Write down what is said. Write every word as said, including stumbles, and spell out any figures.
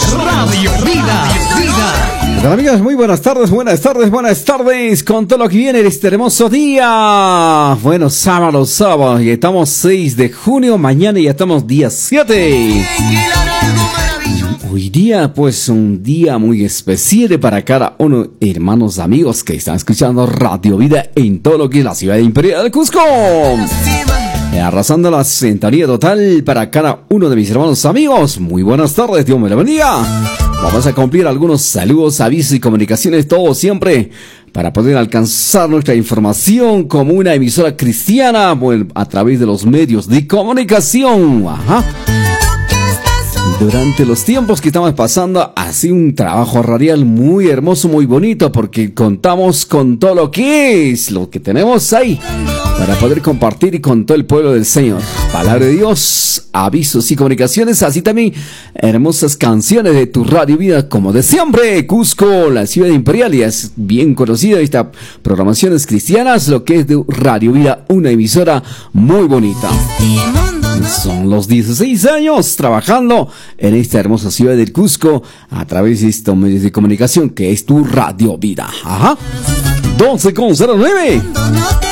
Radio Vida, Vida. ¿Qué tal, amigas? Muy buenas tardes, buenas tardes, buenas tardes. Con todo lo que viene en este hermoso día. Bueno, sábado, sábado. Y estamos seis de junio. Mañana ya estamos día siete. Hoy día, pues, un día muy especial para cada uno, hermanos, amigos que están escuchando Radio Vida en todo lo que es la ciudad imperial de Cusco. Arrasando la sintonía total para cada uno de mis hermanos amigos. Muy buenas tardes, Dios me la bendiga. Vamos a cumplir algunos saludos, avisos y comunicaciones, todo siempre para poder alcanzar nuestra información como una emisora cristiana, bueno, a través de los medios de comunicación. Ajá. Durante los tiempos que estamos pasando, ha sido un trabajo radial muy hermoso, muy bonito, porque contamos con todo lo que es, lo que tenemos ahí, para poder compartir con todo el pueblo del Señor. Palabra de Dios, avisos y comunicaciones, así también hermosas canciones de tu Radio Vida, como de siempre. Cusco, la ciudad imperial, y es bien conocida esta programaciones cristianas, lo que es de Radio Vida, una emisora muy bonita. Son los dieciséis años trabajando en esta hermosa ciudad del Cusco a través de estos medios de comunicación que es tu Radio Vida. Ajá. doce con cero nueve.